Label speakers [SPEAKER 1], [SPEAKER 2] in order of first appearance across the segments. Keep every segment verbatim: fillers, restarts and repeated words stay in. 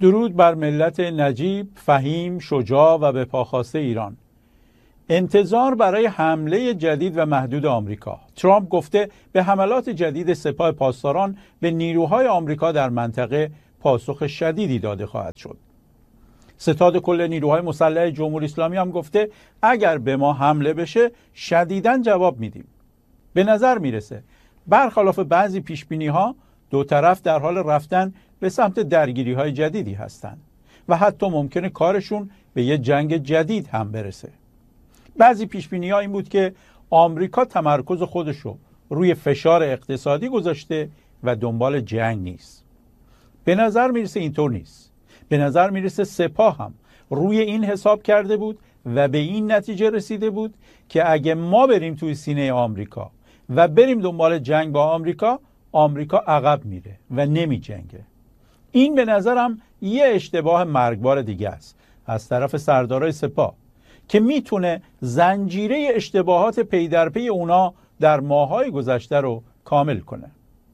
[SPEAKER 1] درود بر ملت نجیب، فهیم، شجاع و به پاخواسته ایران. انتظار برای حمله جدید و محدود آمریکا. ترامپ گفته به حملات جدید سپاه پاسداران به نیروهای آمریکا در منطقه پاسخ شدیدی داده خواهد شد. ستاد کل نیروهای مسلح جمهوری اسلامی هم گفته اگر به ما حمله بشه شدیداً جواب میدیم. به نظر میرسه برخلاف بعضی پیشبینی ها دو طرف در حال رفتن به سمت درگیری های جدیدی هستند و حتی ممکنه کارشون به یه جنگ جدید هم برسه. بعضی پیشبینی ها این بود که آمریکا تمرکز خودشو روی فشار اقتصادی گذاشته و دنبال جنگ نیست. به نظر میرسه اینطور نیست. به نظر میرسه سپاه هم روی این حساب کرده بود و به این نتیجه رسیده بود که اگه ما بریم توی سینه آمریکا و بریم دنبال جنگ با آمریکا، آمریکا عقب میره و نمی جنگه. این به نظرم یه اشتباه مرگبار دیگه است از طرف سردارای سپاه که میتونه زنجیره اشتباهات پی در پی اونا در ماه‌های گذشته رو کامل کنه.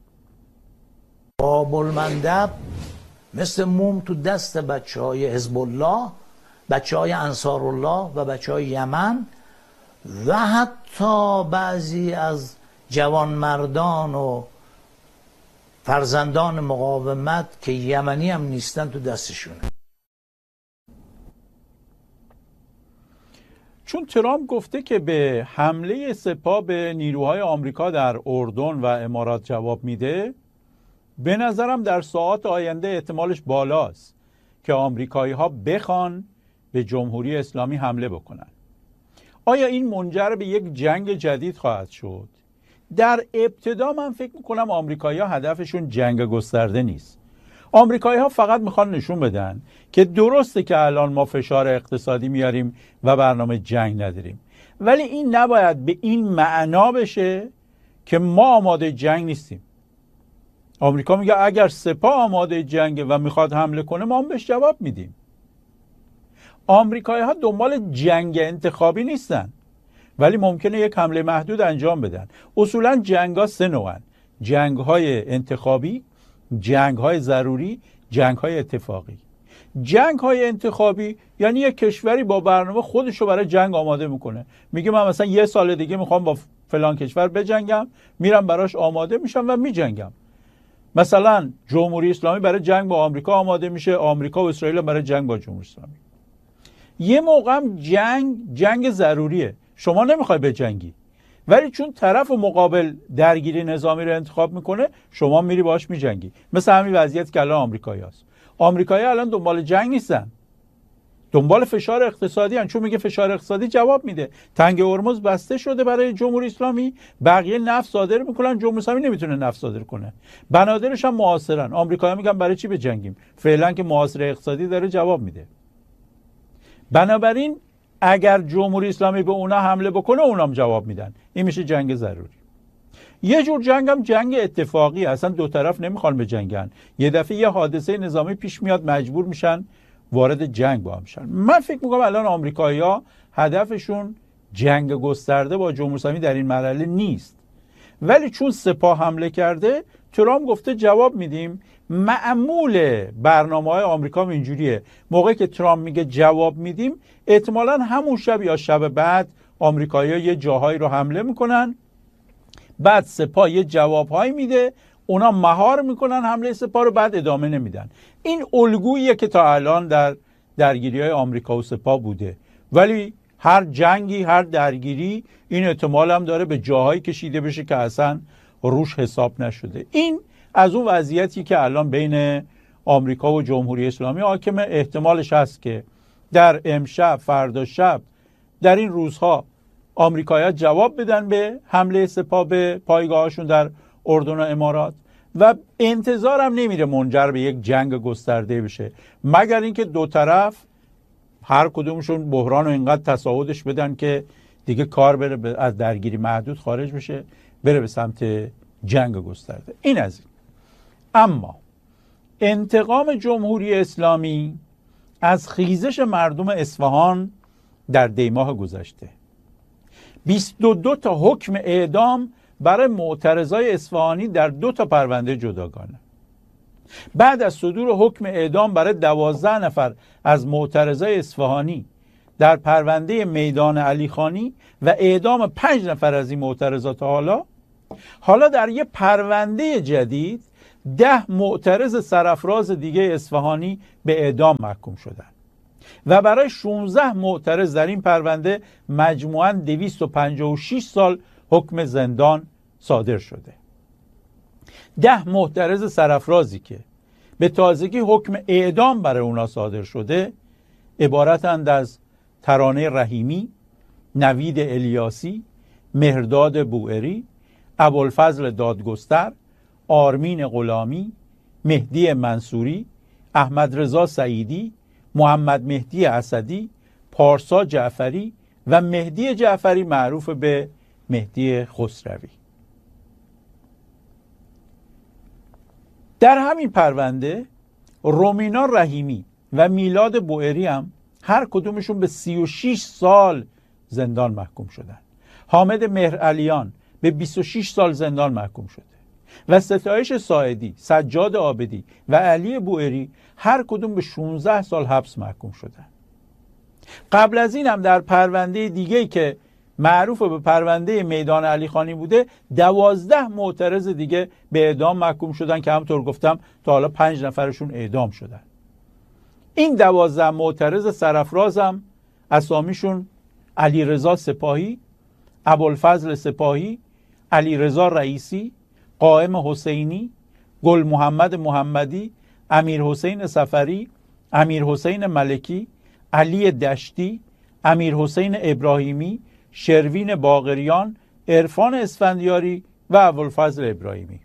[SPEAKER 2] باب المندب مثل موم تو دست بچه های حزب الله، بچه های انصار الله و بچه های یمن و حتی بعضی از جوانمردان و فرزندان مقاومت که یمنی هم نیستن تو دستشونه.
[SPEAKER 1] چون ترامپ گفته که به حمله سپاه به نیروهای آمریکا در اردن و امارات جواب میده، به نظرم در ساعات آینده احتمالش بالاست که آمریکایی ها بخوان به جمهوری اسلامی حمله بکنن. آیا این منجر به یک جنگ جدید خواهد شد؟ در ابتدا من فکر میکنم آمریکایی ها هدفشون جنگ گسترده نیست. آمریکایی ها فقط میخوان نشون بدن که درسته که الان ما فشار اقتصادی میاریم و برنامه جنگ نداریم، ولی این نباید به این معنا بشه که ما آماده جنگ نیستیم. آمریکا میگه اگر سپاه آماده جنگه و میخواد حمله کنه ما هم بهش جواب میدیم. آمریکایی ها دنبال جنگ انتخابی نیستن، ولی ممکنه یک حمله محدود انجام بدن. اصولا جنگ ها سه نوعن: جنگ های انتخابی، جنگ های ضروری، جنگ های اتفاقی. جنگ های انتخابی یعنی یک کشوری با برنامه خودشو برای جنگ آماده میکنه، میگه من مثلا یه سال دیگه میخوام با فلان کشور بجنگم، میرم براش آماده میشم و میجنگم. مثلا جمهوری اسلامی برای جنگ با آمریکا آماده میشه، آمریکا و اسرائیل برای جنگ با جمهوری اسلامی. یه موقع هم جنگ جنگ ضروریه، شما نمیخوای بجنگی، ولی چون طرف مقابل درگیری نظامی رو انتخاب میکنه شما میری باهاش میجنگی. مثل همین وضعیت که الان آمریکایی هست. آمریکایی الان دنبال جنگ نیستن، دنبال فشار اقتصادی هن، چون میگه فشار اقتصادی جواب میده. تنگ هرمز بسته شده برای جمهوری اسلامی، بقیه نفت صادر میکنن، جمهوری اسلامی نمیتونه نفت صادر کنه. بنادرش هم محاصرن. آمریکایی میگن برای چی بجنگیم؟ فعلا که محاصره اقتصادی داره جواب میده. بنابراین اگر جمهوری اسلامی به اونا حمله بکنه اونام جواب میدن. این میشه جنگ ضروری. یه جور جنگ هم جنگ اتفاقی، اصلا دو طرف نمیخوان بجنگن، یه دفعه یه حادثه نظامی پیش میاد مجبور میشن وارد جنگ با هم میشن. من فکر میکنم الان آمریکایی‌ها هدفشون جنگ گسترده با جمهوری اسلامی در این مرحله نیست، ولی چون سپاه حمله کرده ترامپ گفته جواب میدیم. معمول برنامه‌های آمریکا اینجوریه، موقعی که ترامپ میگه جواب میدیم احتمالاً همون شب یا شب بعد آمریکایی‌ها یه جاهایی رو حمله میکنن، بعد سپاه یه جوابهایی میده، اونا مهار میکنن حمله سپاه رو، بعد ادامه نمیدن. این الگوییه که تا الان در درگیری‌های آمریکا و سپاه بوده، ولی هر جنگی، هر درگیری این احتمال هم داره به جاهایی کشیده بشه که اصلا روش حساب نشده. این از اون وضعیتی که الان بین آمریکا و جمهوری اسلامی حاکمه. احتمالش هست که در امشب، فردا شب، در این روزها آمریکایی‌ها جواب بدن به حمله سپاه به پایگاهاشون در اردن و امارات و انتظارم نمیره منجر به یک جنگ گسترده بشه، مگر اینکه دو طرف هر کدومشون بحران رو اینقدر تصاعدش بدن که دیگه کار بره از درگیری محدود خارج بشه، بره به سمت جنگ گسترده. این از این. اما انتقام جمهوری اسلامی از خیزش مردم اصفهان در دیماه گذشته، بیست و دو تا حکم اعدام برای معترضای اصفهانی در دو تا پرونده جداگانه. بعد از صدور حکم اعدام برای دوازده نفر از معترضای اصفهانی در پرونده میدان علیخانی و اعدام پنج نفر از این معترضات حالا حالا در یک پرونده جدید ده معترض سرافراز دیگه اصفهانی به اعدام محکوم شدند و برای شانزده معترض در این پرونده مجموعاً دویست و پنجاه و شش سال حکم زندان صادر شده. ده معترض سرافرازی که به تازگی حکم اعدام برای اونا صادر شده عبارتند از ترانه رحیمی، نوید الیاسی، مهرداد بوئری، ابوالفضل دادگستر، آرمین غلامی، مهدی منصوری، احمد رضا سعیدی، محمد مهدی اسدی، پارسا جعفری و مهدی جعفری معروف به مهدی خسروی. در همین پرونده رومینا رحیمی و میلاد بوئری هم هر کدومشون به سی و شش سال زندان محکوم شدن. حامد مهرعلیان به بیست و شش سال زندان محکوم شده و ستایش ساعدی، سجاد عابدی و علی بوئری هر کدوم به شانزده سال حبس محکوم شدن. قبل از این هم در پرونده دیگه‌ای که معروف به پرونده میدان علیخانی بوده دوازده معترض دیگه به اعدام محکوم شدن که همونطور گفتم تا حالا پنج نفرشون اعدام شدن. این دوازده معترض سرافراز هم اسامیشون علیرضا سپاهی، ابوالفضل سپاهی، علیرضا رئیسی، قائم حسینی، گل محمد محمدی، امیر حسین سفری، امیر حسین ملکی، علی دشتی، امیر حسین ابراهیمی، شروین باقریان، عرفان اسفندیاری و ابوالفضل ابراهیمی.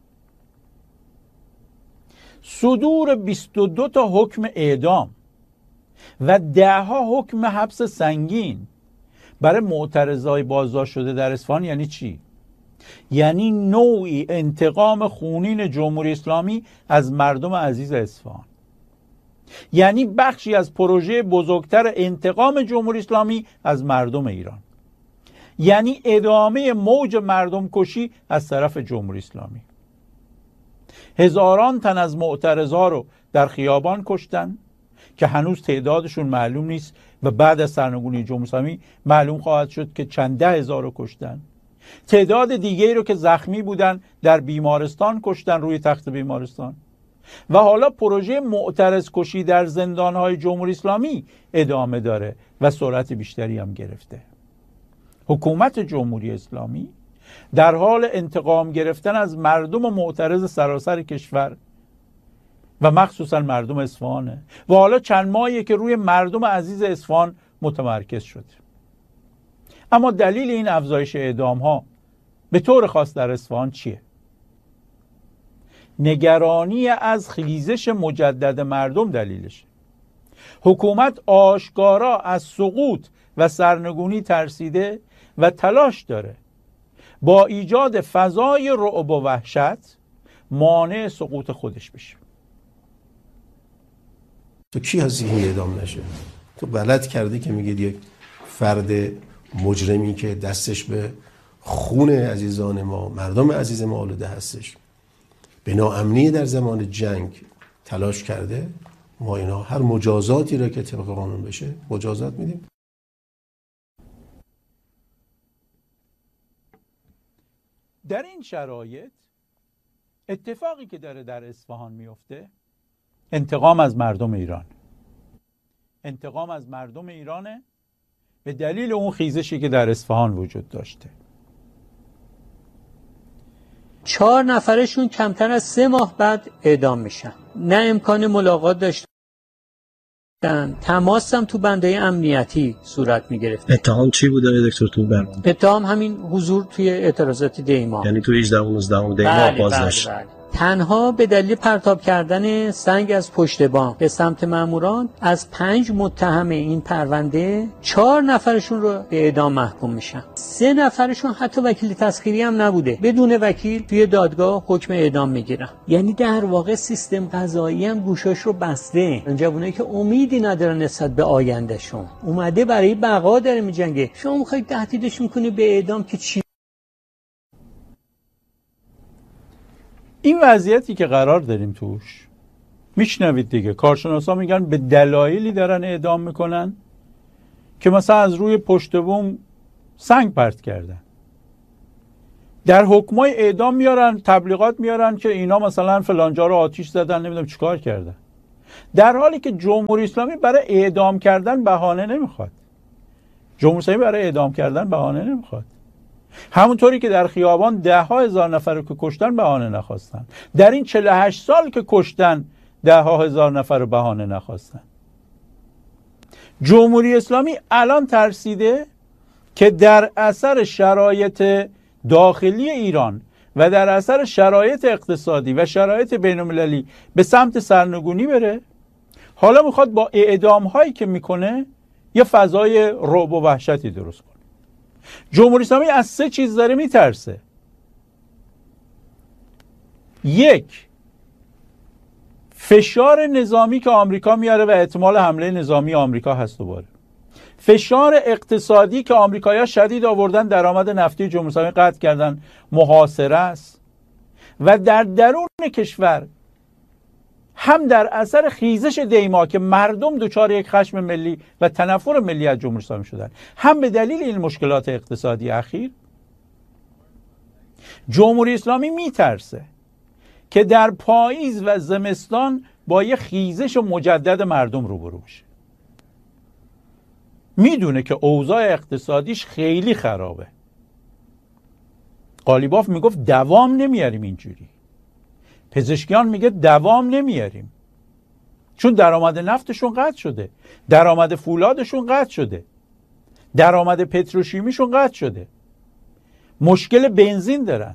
[SPEAKER 1] صدور بیست و دو تا حکم اعدام و ده ها حکم حبس سنگین برای معترضای بازداشت شده در اصفهان یعنی چی؟ یعنی نوعی انتقام خونین جمهوری اسلامی از مردم عزیز اصفهان. یعنی بخشی از پروژه بزرگتر انتقام جمهوری اسلامی از مردم ایران. یعنی ادامه موج مردم کشی از طرف جمهوری اسلامی. هزاران تن از معترضا رو در خیابان کشتن که هنوز تعدادشون معلوم نیست و بعد از سرنگونی جمهوری اسلامی معلوم خواهد شد که چند ده هزار رو کشتن. تعداد دیگری رو که زخمی بودن در بیمارستان کشتن، روی تخت بیمارستان. و حالا پروژه معترض کشی در زندانهای جمهوری اسلامی ادامه داره و سرعت بیشتری هم گرفته. حکومت جمهوری اسلامی در حال انتقام گرفتن از مردم و معترض سراسر کشور و مخصوصا مردم اصفهانه و حالا چند ماهیه که روی مردم عزیز اصفهان متمرکز شده. اما دلیل این افزایش اعدام ها به طور خاص در اصفهان چیه؟ نگرانی از خیزش مجدد مردم دلیلشه. حکومت آشکارا از سقوط و سرنگونی ترسیده و تلاش داره با ایجاد فضای رعب و وحشت مانع سقوط خودش بشه.
[SPEAKER 3] تو کی هستی این اعدام نشه؟ تو غلط کردی که میگید یک فرد مجرمی که دستش به خون عزیزان ما، مردم عزیز ما آلوده هستش، به ناامنی در زمان جنگ تلاش کرده، ما اینا هر مجازاتی را که طبق قانون بشه مجازات میدیم.
[SPEAKER 1] در این شرایط اتفاقی که داره در اصفهان میفته انتقام از مردم ایران. انتقام از مردم ایرانه به دلیل اون خیزشی که در اصفهان وجود داشته.
[SPEAKER 4] چهار نفرشون کمتر از سه ماه بعد اعدام میشن. نه امکان ملاقات داشتن، تماس هم تو بنده امنیتی صورت میگرفت.
[SPEAKER 5] اتهام چی بود دکتر تو برنامه؟
[SPEAKER 4] اتهام همین حضور توی اعتراضات دیما،
[SPEAKER 5] یعنی تو هجده و نوزده دیما بازداشت.
[SPEAKER 4] بله بله. تنها به دلیل پرتاب کردن سنگ از پشت بام به سمت ماموران از پنج متهم این پرونده چهار نفرشون رو به اعدام محکوم میشن. سه نفرشون حتی وکیل تسخیری هم نبوده، بدون وکیل توی دادگاه حکم اعدام میگیرن. یعنی در واقع سیستم قضایی هم گوشاش رو بسته. جوونایی که امیدی ندارن نسبت به آیندهشون، اومده برای بقا داره میجنگه. شما میخواید تهدیدش میکنی به اعدام که چی؟
[SPEAKER 1] این وضعیتی که قرار داریم توش، میشنوید دیگه، کارشناسا میگن به دلایلی دارن اعدام میکنن که مثلا از روی پشت بوم سنگ پرت کردن. در حکمای اعدام میارن، تبلیغات میارن که اینا مثلا فلانجا رو آتیش زدن، نمیدونم چیکار کردن، در حالی که جمهوری اسلامی برای اعدام کردن بهانه نمیخواد. جمهوری اسلامی برای اعدام کردن بهانه نمیخواد. همونطوری که در خیابان ده ها هزار نفر رو که کشتن بهانه نخواستن، در این چهل و هشت سال که کشتن ده ها هزار نفر رو بهانه نخواستن. جمهوری اسلامی الان ترسیده که در اثر شرایط داخلی ایران و در اثر شرایط اقتصادی و شرایط بین‌المللی به سمت سرنگونی بره. حالا میخواد با اعدام هایی که میکنه یه فضای رعب و وحشتی درست کنه. جمهوری اسلامی از سه چیز داره میترسه. یک، فشار نظامی که آمریکا میاره و احتمال حمله نظامی آمریکا هست دوباره. فشار اقتصادی که آمریکایی‌ها شدید آوردن، درآمد نفتی جمهوری اسلامی قطع کردن، محاصره است. و در درون کشور هم در اثر خیزش دیما که مردم دچار یک خشم ملی و تنفر ملی از جمهوری اسلامی شدن، هم به دلیل این مشکلات اقتصادی اخیر، جمهوری اسلامی میترسه که در پاییز و زمستان با یه خیزش مجدد مردم روبرو بشه. میدونه که اوضاع اقتصادیش خیلی خرابه. قالیباف میگفت دوام نمیاریم اینجوری. پزشکیان میگه دوام نمیاریم، چون درآمد نفتشون قطع شده، درآمد فولادشون قطع شده، درآمد پتروشیمیشون قطع شده، مشکل بنزین دارن،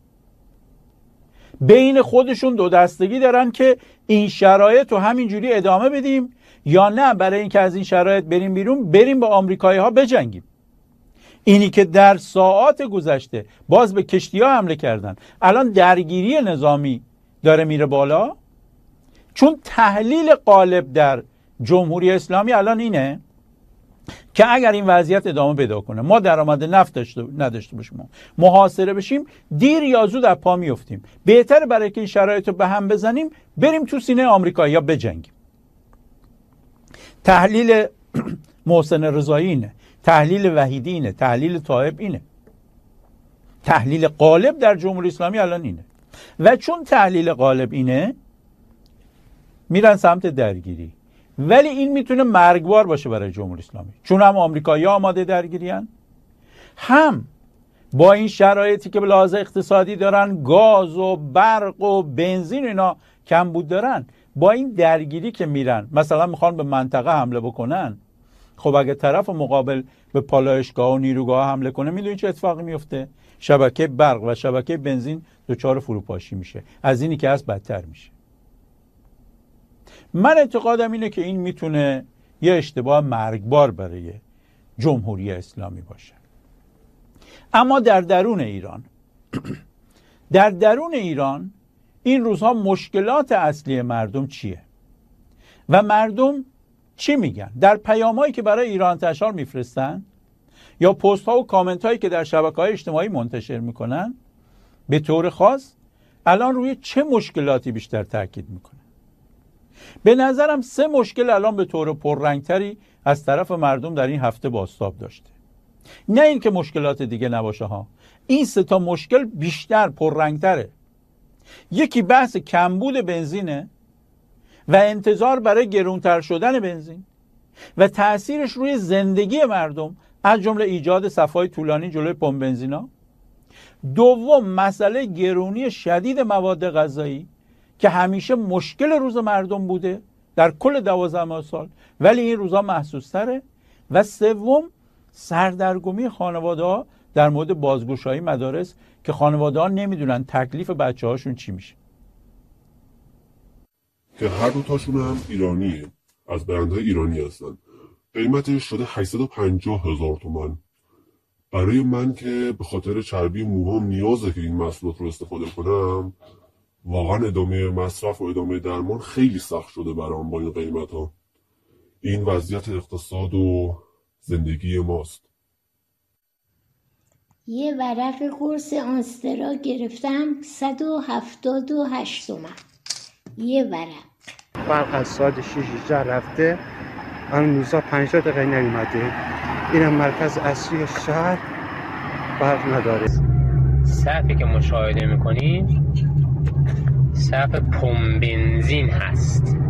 [SPEAKER 1] بین خودشون دو دستگی دارن که این شرایط رو همینجوری ادامه بدیم یا نه برای اینکه از این شرایط بریم بیرون، بریم با آمریکایی ها بجنگیم. اینی که در ساعات گذشته باز به کشتی ها حمله کردن، الان درگیری نظامی داره میره بالا، چون تحلیل غالب در جمهوری اسلامی الان اینه که اگر این وضعیت ادامه پیدا کنه، ما درآمد نفت داشته نداشته باشیم، محاصره بشیم، دیر یا زود از پا میافتیم. بهتره برای که این شرایط رو به هم بزنیم بریم تو سینه آمریکایی‌ها بجنگیم. تحلیل محسن رضایی اینه، تحلیل وحیدی اینه، تحلیل طایب اینه، تحلیل غالب در جمهوری اسلامی الان اینه. و چون تحلیل غالب اینه میرن سمت درگیری. ولی این میتونه مرگبار باشه برای جمهوری اسلامی، چون هم آمریکایی‌ها آماده درگیریان، هم با این شرایطی که به لحاظ اقتصادی دارن، گاز و برق و بنزین اینا کمبود دارن، با این درگیری که میرن مثلا میخوان به منطقه حمله بکنن، خب اگه طرف مقابل به پالایشگاه و نیروگاه حمله کنه، میدونی چه اتفاقی میفته؟ شبکه برق و شبکه بنزین دچار فروپاشی میشه، از اینی که هست بدتر میشه. من اعتقادم اینه که این میتونه یه اشتباه مرگبار برای جمهوری اسلامی باشه. اما در درون ایران در درون ایران این روزها مشکلات اصلی مردم چیه و مردم چی میگن؟ در پیام‌هایی که برای ایران تشار میفرستن یا پست ها و کامنت هایی که در شبکه‌های اجتماعی منتشر میکنن، به طور خاص الان روی چه مشکلاتی بیشتر تاکید میکنن؟ به نظرم سه مشکل الان به طور پررنگتری از طرف مردم در این هفته بازتاب داشته. نه این که مشکلات دیگه نباشه ها، این سه تا مشکل بیشتر پررنگتره. یکی بحث کمبود بنزینه و انتظار برای گرونتر شدن بنزین و تأثیرش روی زندگی مردم، از جمله ایجاد صف‌های طولانی جلوی پمپ بنزینا. دوم، مسئله گرونی شدید مواد غذایی که همیشه مشکل روز مردم بوده در کل دوازده سال، ولی این روزا محسوس تره. و سوم، سردرگمی خانواده ها در مورد بازگشایی مدارس که خانواده ها نمیدونن تکلیف بچه هاشون چی میشه.
[SPEAKER 6] که هر دو تاشون هم ایرانیه، از برندهای ایرانی هستن. قیمتش شده هشتصد و پنجاه هزار تومان. برای من که به خاطر چربی موهام نیازه که این محصولات رو استفاده کنم، واقعا ادامه مصرف و ادامه درمان خیلی سخت شده برام با این قیمت ها. این وضعیت اقتصاد و زندگی ماست.
[SPEAKER 7] یه ورق قرص آنسترا گرفتم صد و هفتاد و هشت تومن یه ورق.
[SPEAKER 8] برق از ساعت شش رفته، الان روزا پنجاه دقیقه نیومده. اینم مرکز اصلی شهر برق نداره.
[SPEAKER 9] صفی که مشاهده میکنید صف پمپ بنزین هست.